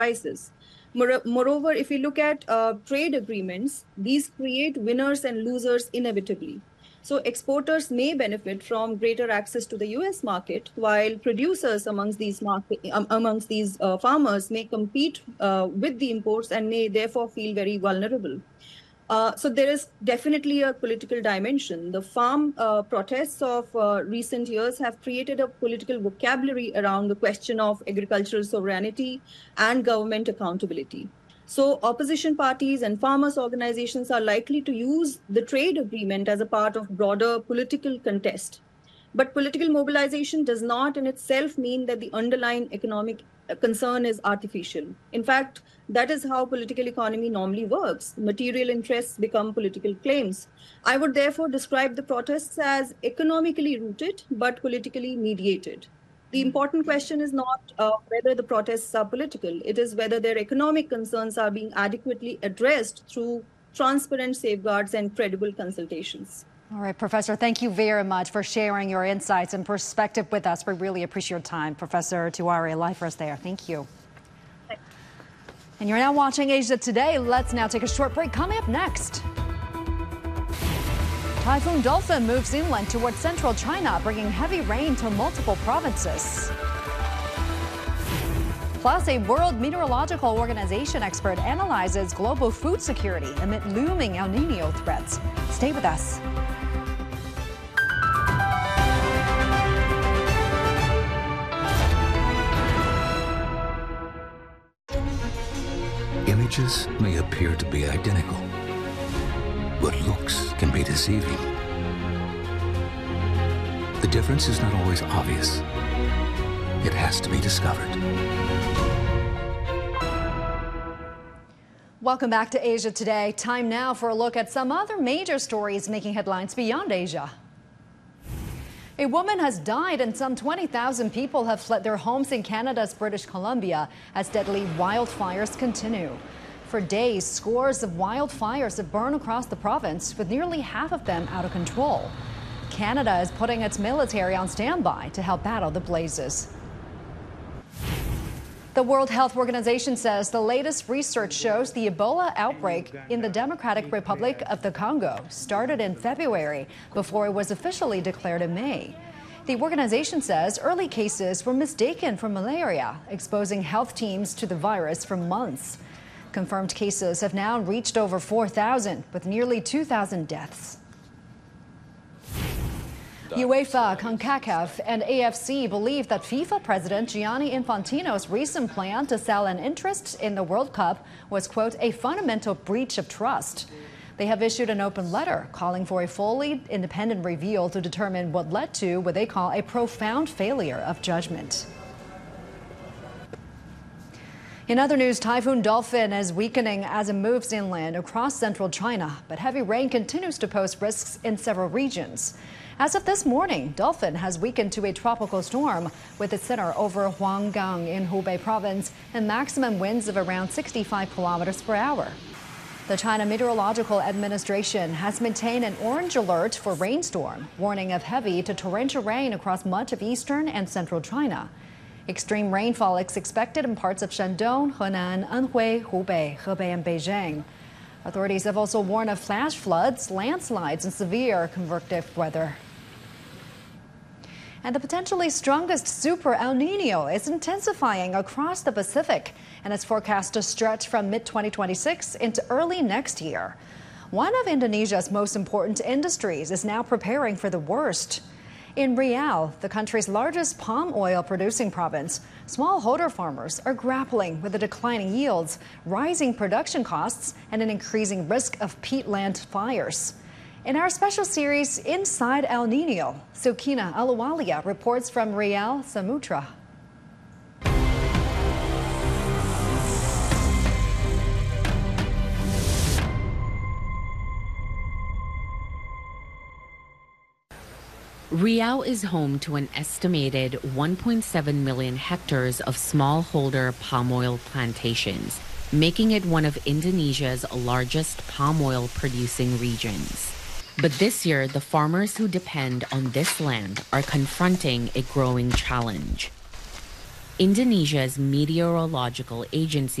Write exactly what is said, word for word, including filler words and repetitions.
prices. Moreover, if you look at uh, trade agreements, these create winners and losers inevitably. So exporters may benefit from greater access to the U S market, while producers amongst these market, um, amongst these uh, farmers may compete uh, with the imports and may therefore feel very vulnerable. Uh, so there is definitely a political dimension. The farm uh, protests of uh, recent years have created a political vocabulary around the question of agricultural sovereignty and government accountability. So opposition parties and farmers' organizations are likely to use the trade agreement as a part of broader political contest. But political mobilization does not in itself mean that the underlying economic concern is artificial. In fact, that is how political economy normally works. Material interests become political claims. I would therefore describe the protests as economically rooted, but politically mediated. The important question is not uh, whether the protests are political. It is whether their economic concerns are being adequately addressed through transparent safeguards and credible consultations. All right, Professor, thank you very much for sharing your insights and perspective with us. We really appreciate your time. Professor Tiwari Lifers there. Thank you. Thanks. And you're now watching Asia Today. Let's now take a short break. Coming up next. Typhoon Dolphin moves inland towards central China, bringing heavy rain to multiple provinces. Plus, a World Meteorological Organization expert analyzes global food security amid looming El Nino threats. Stay with us. Images may appear to be identical, but looks can be deceiving. The difference is not always obvious. It has to be discovered. Welcome back to Asia Today. Time now for a look at some other major stories making headlines beyond Asia. A woman has died and some twenty thousand people have fled their homes in Canada's British Columbia as deadly wildfires continue. For days, scores of wildfires have burned across the province, with nearly half of them out of control. Canada is putting its military on standby to help battle the blazes. The World Health Organization says the latest research shows the Ebola outbreak in the Democratic Republic of the Congo started in February before it was officially declared in May. The organization says early cases were mistaken for malaria, exposing health teams to the virus for months. Confirmed cases have now reached over four thousand, with nearly two thousand deaths. UEFA, CONCACAF, and A F C believe that FIFA President Gianni Infantino's recent plan to sell an interest in the World Cup was, quote, a fundamental breach of trust. They have issued an open letter calling for a fully independent review to determine what led to what they call a profound failure of judgment. In other news, Typhoon Dolphin is weakening as it moves inland across central China, but heavy rain continues to pose risks in several regions. As of this morning, Dolphin has weakened to a tropical storm with its center over Huanggang in Hubei province and maximum winds of around sixty-five kilometers per hour. The China Meteorological Administration has maintained an orange alert for rainstorm, warning of heavy to torrential rain across much of eastern and central China. Extreme rainfall is expected in parts of Shandong, Henan, Anhui, Hubei, Hebei, and Beijing. Authorities have also warned of flash floods, landslides, and severe convective weather. And the potentially strongest super El Nino is intensifying across the Pacific and is forecast to stretch from mid twenty twenty-six into early next year. One of Indonesia's most important industries is now preparing for the worst. In Riau, the country's largest palm oil producing province, smallholder farmers are grappling with the declining yields, rising production costs, and an increasing risk of peatland fires. In our special series, Inside El Nino, Sukina Aluwalia reports from Riau, Sumatra. Riau is home to an estimated one point seven million hectares of smallholder palm oil plantations, making it one of Indonesia's largest palm oil producing regions. But this year, the farmers who depend on this land are confronting a growing challenge. Indonesia's meteorological agency